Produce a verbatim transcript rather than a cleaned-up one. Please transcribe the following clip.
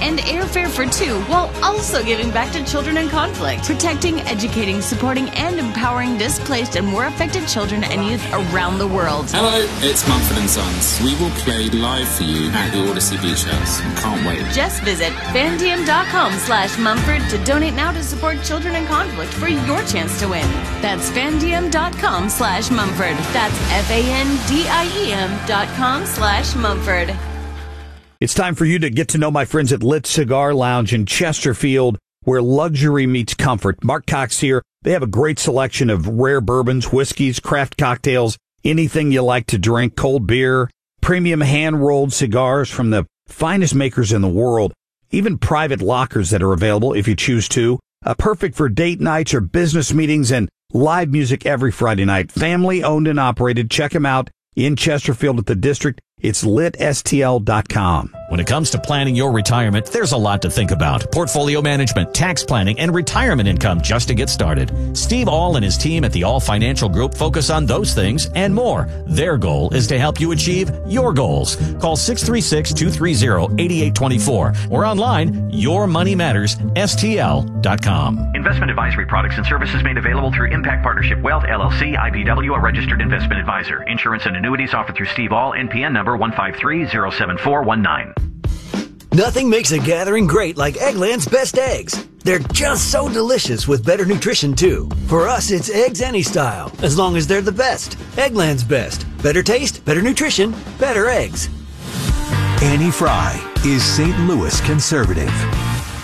and airfare for two, while also giving back to children in conflict, protecting, educating, supporting, and empowering displaced and war affected children and youth around the world. Hello, it's Mumford and Sons. We will play live for you at the Odyssey Beach House. Can't wait. Just visit fandiem.com slash Mumford to donate now to support children in conflict for your chance to win. That's fandiem.com slash Mumford. That's F-A-N-D-I-E-M dot com slash Mumford. It's time for you to get to know my friends at Lit Cigar Lounge in Chesterfield, where luxury meets comfort. Mark Cox here. They have a great selection of rare bourbons, whiskeys, craft cocktails, anything you like to drink, cold beer, premium hand-rolled cigars from the finest makers in the world, even private lockers that are available if you choose to. Uh, perfect for date nights or business meetings, and live music every Friday night. Family owned and operated. Check them out in Chesterfield at the District. It's lit S T L dot com. When it comes to planning your retirement, there's a lot to think about. Portfolio management, tax planning, and retirement income just to get started. Steve All and his team at the All Financial Group focus on those things and more. Their goal is to help you achieve your goals. Call six three six, two three zero, eight eight two four or online, your money matters S T L dot com. Investment advisory products and services made available through Impact Partnership Wealth, L L C, I B W, a registered investment advisor. Insurance and annuities offered through Steve All, N P N number one five three zero seven four one nine. Nothing makes a gathering great like Eggland's Best Eggs. They're just so delicious with better nutrition, too. For us, it's eggs any style, as long as they're the best. Eggland's Best. Better taste, better nutrition, better eggs. Annie Fry is Saint Louis conservative.